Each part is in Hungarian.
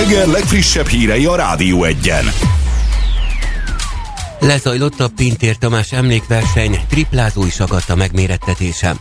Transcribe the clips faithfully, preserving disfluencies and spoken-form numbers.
reggel legfrissebb hírei a Rádió Egyen. Lezajlott a Pintér Tamás emlékverseny, triplázó is akadt a megmérettetésem.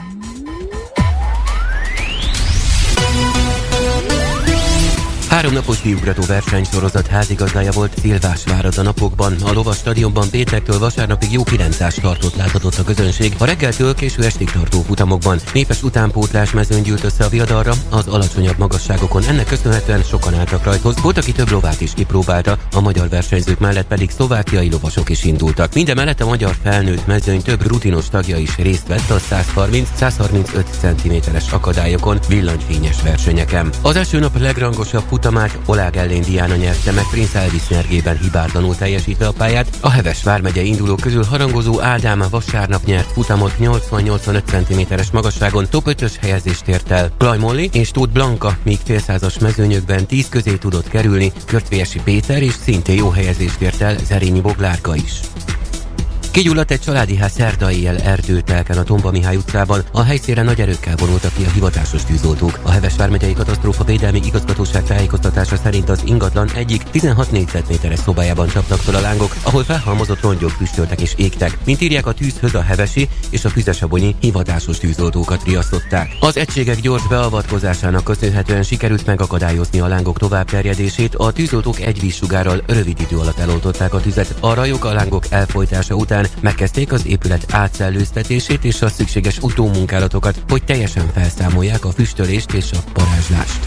Háromnapos kiugrató versenysorozat házigazdája volt Szilvásvárad a napokban. A lovas stadionban péntektől vasárnapig jó kilencszáz startot láthatott a közönség. A reggeltől késő estig tartó futamokban népes utánpótlás mezőn gyűlt össze a viadalra, az alacsonyabb magasságokon. Ennek köszönhetően sokan álltak rajthoz. Volt, aki több lovát is kipróbálta, a magyar versenyzők mellett pedig szlovákiai lovasok is indultak. Mindemellett a magyar felnőtt mezőny több rutinos tagja is részt vett a száz harminc-százharmincöt centiméteres akadályokon, villanyfényes versenyeken. Az első nap legrangosabb futamát Olág Ellén Diana nyerte meg, Prince Elvis nyergében hibátlanul teljesítve a pályát. A Heves vármegyei indulók közül harangozó Ádám vasárnap nyert futamot nyolcvan-nyolcvanöt centiméteres magasságon, top ötös helyezést ért el. Klaj Molly és Tóth Blanka még félszázas mezőnyökben tíz közé tudott kerülni, Körtvélyesi Péter és szintén jó helyezést ért el Zerényi Boglárka is. Kigyulladt egy családi ház szerda éjjel Erdőtelken a Tomba Mihály utcában. A helyszínre nagy erőkkel vonultak ki a hivatásos tűzoltók. A Heves vármegyei katasztrófa védelmi igazgatóság tájékoztatása szerint az ingatlan egyik tizenhat négyzetméteres szobájában csaptak fel a lángok, ahol felhalmozott rongyok füstöltek és égtek. Mint írják, a tűzhöz a hevesi és a füzesabonyi hivatásos tűzoltókat riasztották. Az egységek gyors beavatkozásának köszönhetően sikerült megakadályozni a lángok továbbterjedését. A tűzoltók egy vízsugárral rövid idő alatt eloltották a tüzet. A rajok a lángok elfojtása után megkezdték az épület átszellőztetését és a szükséges utómunkálatokat, hogy teljesen felszámolják a füstölést és a parázslást.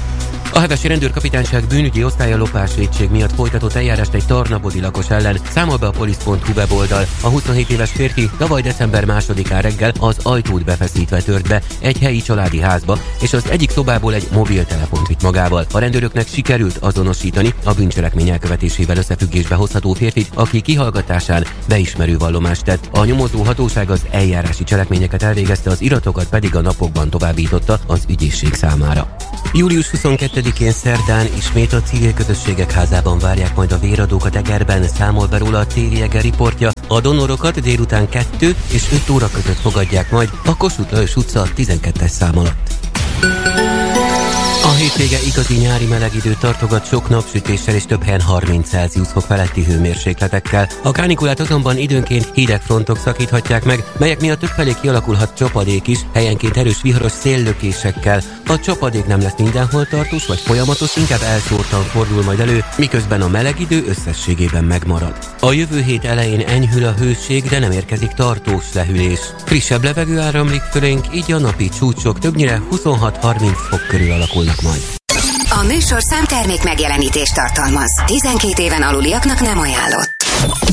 A hevesi rendőrkapitányság bűnügyi osztálya lopásvétség miatt folytatott eljárást egy tarnabodi lakos ellen, számol be a polisz pont hu weboldal. A huszonhét éves férfi tavaly december másodikán reggel az ajtót befeszítve tört be egy helyi családi házba, és az egyik szobából egy mobiltelefont vitt magával. A rendőröknek sikerült azonosítani a bűncselekmény elkövetésével összefüggésbe hozható férfit, aki kihallgatásán beismerő vallomást tett. A nyomozó hatóság az eljárási cselekményeket elvégezte, az iratokat pedig a napokban továbbította az ügyészség számára. július huszonkettedikén szerdán ismét a civil közösségek házában várják majd a véradókat Egerben, számol be róla a Téli Eger riportja. A donorokat délután kettő és öt óra között fogadják majd a Kossuth Lajos utca tizenkettes szám alatt. A hétvége igazi nyári meleg időt tartogat sok napsütéssel és több helyen harminc Celsius fok feletti hőmérsékletekkel. A kánikulát azonban időnként hideg frontok szakíthatják meg, melyek miatt többfelé kialakulhat csapadék is, helyenként erős viharos széllökésekkel. A csapadék nem lesz mindenhol tartós vagy folyamatos, inkább elszórtan fordul majd elő, miközben a meleg idő összességében megmarad. A jövő hét elején enyhül a hőség, de nem érkezik tartós lehűlés. Frissebb levegő áramlik fölénk, így a napi csúcsok többnyire huszonhat-harminc fok körül alakulnak majd. A műsor számtermék megjelenítést tartalmaz. tizenkét éven aluliaknak nem ajánlott.